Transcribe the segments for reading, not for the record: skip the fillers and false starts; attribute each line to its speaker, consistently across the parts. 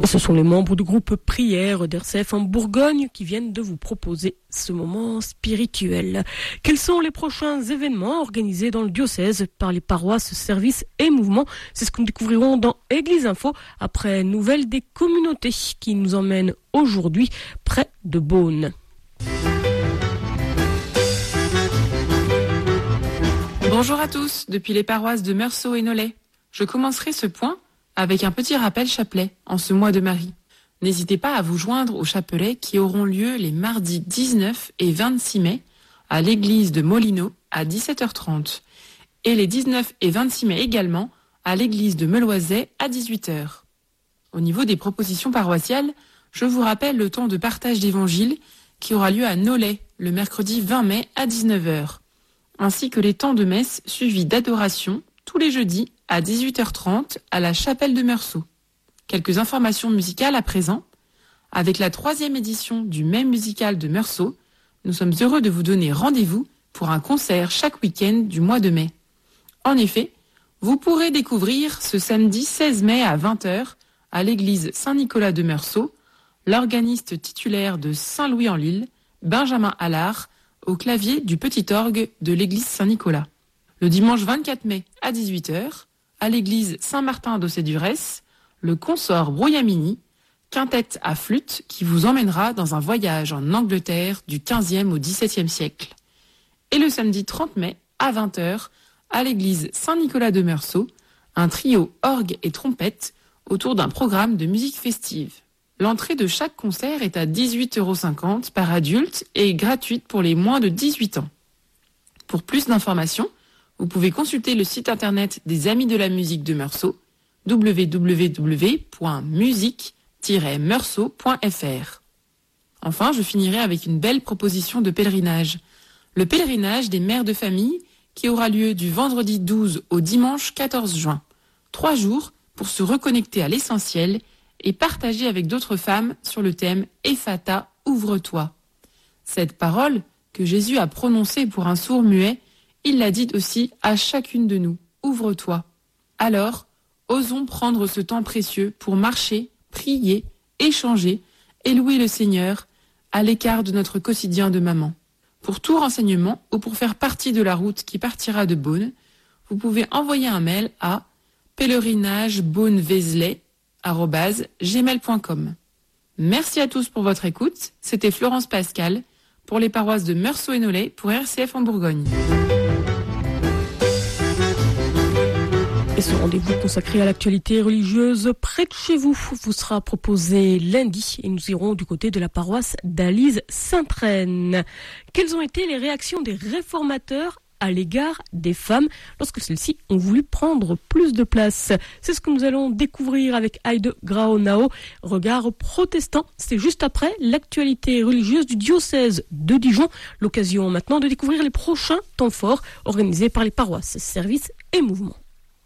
Speaker 1: Ce sont les membres du groupe Prière d'RCF en Bourgogne qui viennent de vous proposer ce moment spirituel. Quels sont les prochains événements organisés dans le diocèse par les paroisses, services et mouvements? C'est ce que nous découvrirons dans Église Info après nouvelles des communautés qui nous emmènent aujourd'hui près de Beaune.
Speaker 2: Bonjour à tous, depuis les paroisses de Meursault et Nolay. Je commencerai ce point avec un petit rappel chapelet en ce mois de Marie. N'hésitez pas à vous joindre aux chapelets qui auront lieu les mardis 19 et 26 mai à l'église de Molino à 17h30 et les 19 et 26 mai également à l'église de Meloiset à 18h. Au niveau des propositions paroissiales, je vous rappelle le temps de partage d'évangile qui aura lieu à Nolay le mercredi 20 mai à 19h, ainsi que les temps de messe suivis d'adoration tous les jeudis à 18h30 à la chapelle de Meursault. Quelques informations musicales à présent. Avec la 3e édition du Mai musical de Meursault, nous sommes heureux de vous donner rendez-vous pour un concert chaque week-end du mois de mai. En effet, vous pourrez découvrir ce samedi 16 mai à 20h à l'église Saint-Nicolas de Meursault, l'organiste titulaire de Saint-Louis-en-l'Île, Benjamin Allard, au clavier du petit orgue de l'église Saint-Nicolas. Le dimanche 24 mai à 18h, à l'église Saint-Martin d'Ossé-Durès, le consort Brouillamini, quintette à flûte qui vous emmènera dans un voyage en Angleterre du 15e au 17e siècle. Et le samedi 30 mai à 20h, à l'église Saint-Nicolas de Meursault, un trio orgue et trompette autour d'un programme de musique festive. L'entrée de chaque concert est à 18,50 € par adulte et gratuite pour les moins de 18 ans. Pour plus d'informations, vous pouvez consulter le site internet des Amis de la musique de Meursault, www.musique-meursault.fr. Enfin, je finirai avec une belle proposition de pèlerinage. Le pèlerinage des mères de famille qui aura lieu du vendredi 12 au dimanche 14 juin. 3 jours pour se reconnecter à l'essentiel et partager avec d'autres femmes sur le thème « Ephata, ouvre-toi ». Cette parole que Jésus a prononcée pour un sourd muet, il l'a dite aussi à chacune de nous, « Ouvre-toi ». Alors, osons prendre ce temps précieux pour marcher, prier, échanger et louer le Seigneur à l'écart de notre quotidien de maman. Pour tout renseignement ou pour faire partie de la route qui partira de Beaune, vous pouvez envoyer un mail à pèlerinagebaunevézelay@gmail.com. Merci à tous pour votre écoute. C'était Florence Pascal pour les paroisses de Meursault et Nolay pour RCF en Bourgogne.
Speaker 1: Et ce rendez-vous consacré à l'actualité religieuse près de chez vous vous sera proposé lundi et nous irons du côté de la paroisse d'Alise-Sainte-Reine. Quelles ont été les réactions des réformateurs à l'égard des femmes lorsque celles-ci ont voulu prendre plus de place? C'est ce que nous allons découvrir avec Heide Graonao, regard protestant. C'est juste après l'actualité religieuse du diocèse de Dijon. L'occasion maintenant de découvrir les prochains temps forts organisés par les paroisses, services et mouvements.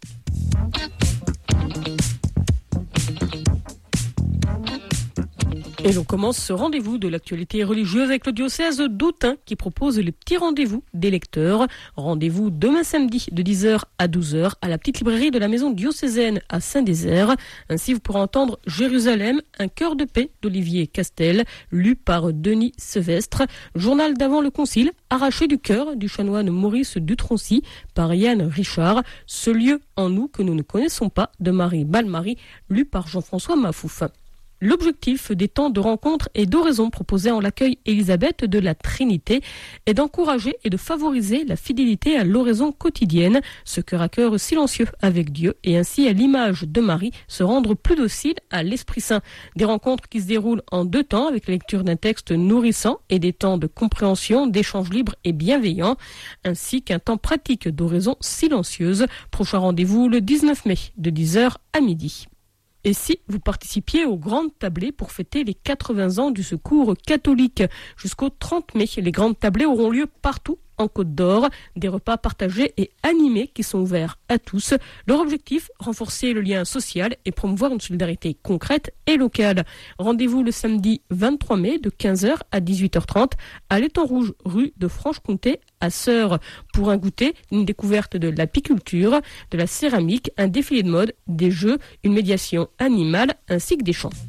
Speaker 1: Et l'on commence ce rendez-vous de l'actualité religieuse avec le diocèse d'Autun qui propose les petits rendez-vous des lecteurs. Rendez-vous demain samedi de 10h à 12h à la petite librairie de la maison diocésaine à Saint-Désert. Ainsi, vous pourrez entendre Jérusalem, un cœur de paix d'Olivier Castel, lu par Denis Sevestre. Journal d'avant le concile, arraché du cœur du chanoine Maurice Dutroncy par Yann Richard. Ce lieu en nous que nous ne connaissons pas de Marie Balmary, lu par Jean-François Mafouf. L'objectif des temps de rencontre et d'oraison proposés en l'accueil Élisabeth de la Trinité est d'encourager et de favoriser la fidélité à l'oraison quotidienne, ce cœur à cœur silencieux avec Dieu et ainsi à l'image de Marie se rendre plus docile à l'Esprit Saint. Des rencontres qui se déroulent en 2 temps avec la lecture d'un texte nourrissant et des temps de compréhension, d'échange libre et bienveillant, ainsi qu'un temps pratique d'oraison silencieuse. Prochain rendez-vous le 19 mai de 10h à midi. Et si vous participiez aux grandes tablées pour fêter les 80 ans du Secours catholique jusqu'au 30 mai, les grandes tablées auront lieu partout en Côte d'Or. Des repas partagés et animés qui sont ouverts à tous. Leur objectif, renforcer le lien social et promouvoir une solidarité concrète et locale. Rendez-vous le samedi 23 mai de 15h à 18h30 à l'Étang Rouge, rue de Franche-Comté à Sœurs. Pour un goûter, une découverte de l'apiculture, de la céramique, un défilé de mode, des jeux, une médiation animale ainsi que des chants.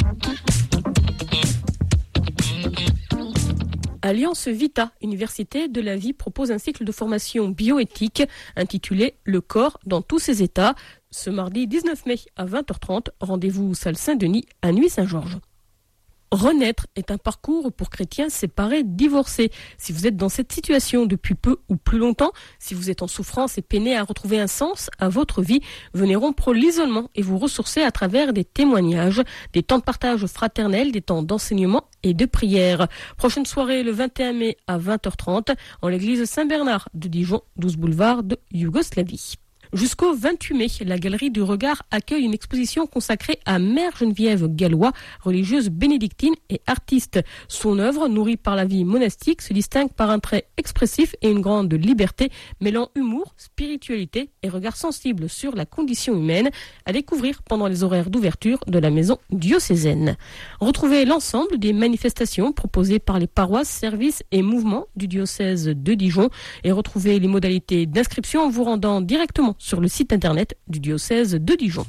Speaker 1: Alliance Vita, Université de la Vie, propose un cycle de formation bioéthique intitulé « Le corps dans tous ses états ». Ce mardi 19 mai à 20h30, rendez-vous salle Saint-Denis à Nuits-Saint-Georges. Renaître est un parcours pour chrétiens séparés, divorcés. Si vous êtes dans cette situation depuis peu ou plus longtemps, si vous êtes en souffrance et peinez à retrouver un sens à votre vie, venez rompre l'isolement et vous ressourcer à travers des témoignages, des temps de partage fraternel, des temps d'enseignement et de prière. Prochaine soirée le 21 mai à 20h30 en l'église Saint-Bernard de Dijon, 12 boulevard de Yougoslavie. Jusqu'au 28 mai, la Galerie du Regard accueille une exposition consacrée à Mère Geneviève Gallois, religieuse bénédictine et artiste. Son œuvre, nourrie par la vie monastique, se distingue par un trait expressif et une grande liberté, mêlant humour, spiritualité et regard sensible sur la condition humaine, à découvrir pendant les horaires d'ouverture de la maison diocésaine. Retrouvez l'ensemble des manifestations proposées par les paroisses, services et mouvements du diocèse de Dijon et retrouvez les modalités d'inscription en vous rendant directement sur le site internet du diocèse de Dijon.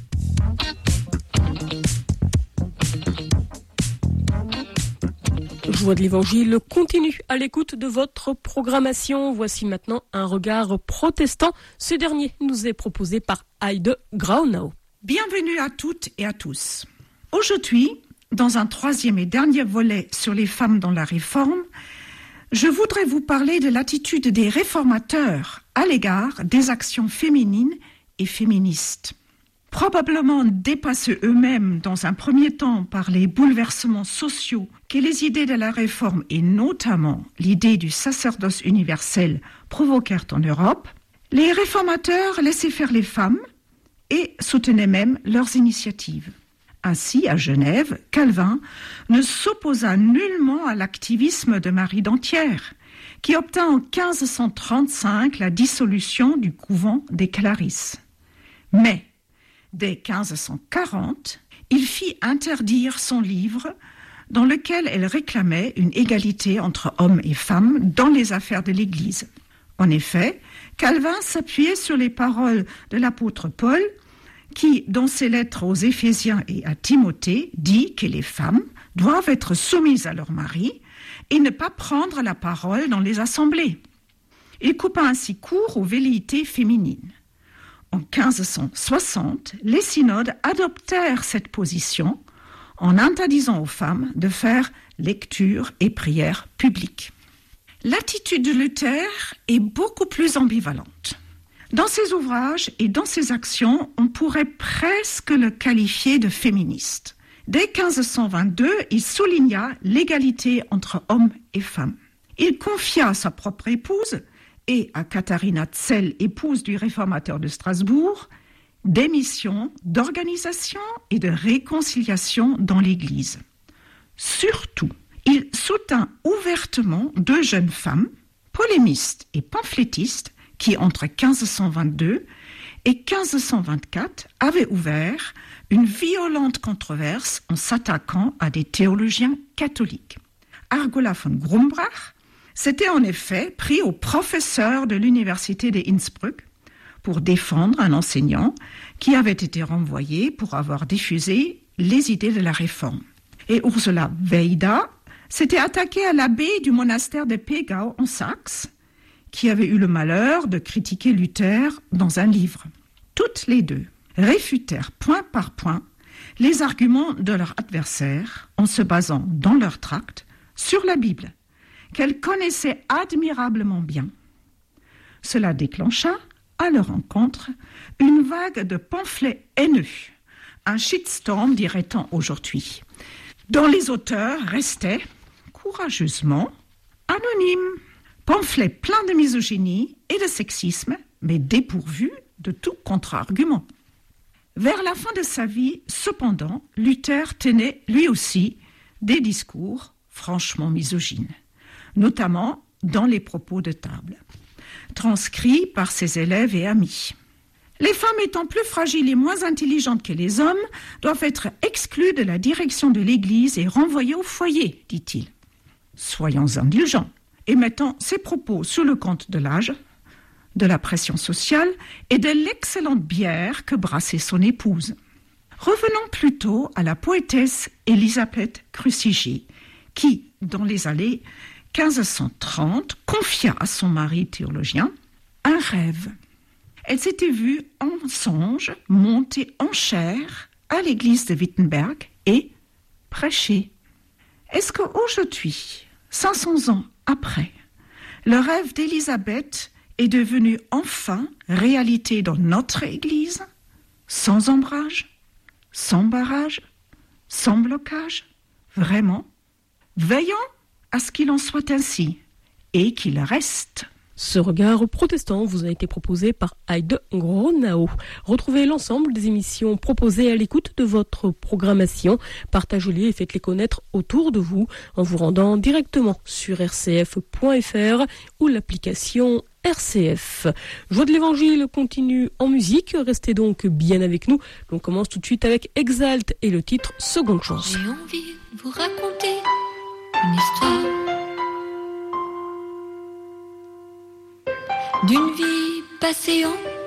Speaker 1: Joie de l'Évangile continue à l'écoute de votre programmation. Voici maintenant un regard protestant. Ce dernier nous est proposé par Heide Graunau.
Speaker 3: Bienvenue à toutes et à tous. Aujourd'hui, dans un troisième et dernier volet sur les femmes dans la Réforme, je voudrais vous parler de l'attitude des réformateurs à l'égard des actions féminines et féministes. Probablement dépassés eux-mêmes dans un premier temps par les bouleversements sociaux que les idées de la Réforme et notamment l'idée du sacerdoce universel provoquèrent en Europe, les réformateurs laissaient faire les femmes et soutenaient même leurs initiatives. Ainsi, à Genève, Calvin ne s'opposa nullement à l'activisme de Marie d'Antière, qui obtint en 1535 la dissolution du couvent des Clarisses. Mais, dès 1540, il fit interdire son livre dans lequel elle réclamait une égalité entre hommes et femmes dans les affaires de l'Église. En effet, Calvin s'appuyait sur les paroles de l'apôtre Paul, qui, dans ses lettres aux Éphésiens et à Timothée, dit que les femmes doivent être soumises à leur mari et ne pas prendre la parole dans les assemblées. Il coupa ainsi court aux velléités féminines. En 1560, les synodes adoptèrent cette position en interdisant aux femmes de faire lecture et prière publique. L'attitude de Luther est beaucoup plus ambivalente. Dans ses ouvrages et dans ses actions, on pourrait presque le qualifier de féministe. Dès 1522, il souligna l'égalité entre hommes et femmes. Il confia à sa propre épouse et à Katharina Zell, épouse du réformateur de Strasbourg, des missions d'organisation et de réconciliation dans l'Église. Surtout, il soutint ouvertement deux jeunes femmes, polémistes et pamphlétistes, qui, entre 1522 et 1524, avaient ouvert une violente controverse en s'attaquant à des théologiens catholiques. Argola von Grumbach s'était en effet pris au professeur de l'université de Innsbruck pour défendre un enseignant qui avait été renvoyé pour avoir diffusé les idées de la Réforme. Et Ursula Weida s'était attaquée à l'abbé du monastère de Pegau en Saxe, qui avait eu le malheur de critiquer Luther dans un livre. Toutes les deux réfutèrent point par point les arguments de leur adversaire en se basant dans leurs tracts sur la Bible, qu'elles connaissaient admirablement bien. Cela déclencha, à leur rencontre, une vague de pamphlets haineux, un shitstorm, dirait-on aujourd'hui, dont les auteurs restaient courageusement anonymes. Pamphlets pleins de misogynie et de sexisme, mais dépourvus de tout contre-argument. Vers la fin de sa vie, cependant, Luther tenait lui aussi des discours franchement misogynes, notamment dans les propos de table, transcrits par ses élèves et amis. Les femmes étant plus fragiles et moins intelligentes que les hommes doivent être exclues de la direction de l'Église et renvoyées au foyer, dit-il. Soyons indulgents et mettons ces propos sous le compte de l'âge, de la pression sociale et de l'excellente bière que brassait son épouse. Revenons plutôt à la poétesse Élisabeth Cruciger, qui, dans les années 1530, confia à son mari théologien un rêve. Elle s'était vue en songe monter en chair à l'église de Wittenberg et prêcher. Est-ce qu'aujourd'hui, 500 ans après, le rêve d'Élisabeth est devenu enfin réalité dans notre église, sans ombrage, sans barrage, sans blocage? Vraiment? Veillons à ce qu'il en soit ainsi et qu'il reste.
Speaker 1: Ce regard protestant vous a été proposé par Heide Gronau. Retrouvez l'ensemble des émissions proposées à l'écoute de votre programmation. Partagez-les et faites-les connaître autour de vous en vous rendant directement sur rcf.fr ou l'application RCF. Joie de l'Évangile continue en musique. Restez donc bien avec nous. On commence tout de suite avec Exalt et le titre Seconde Chance.
Speaker 4: J'ai envie de vous raconter une histoire d'une vie passée en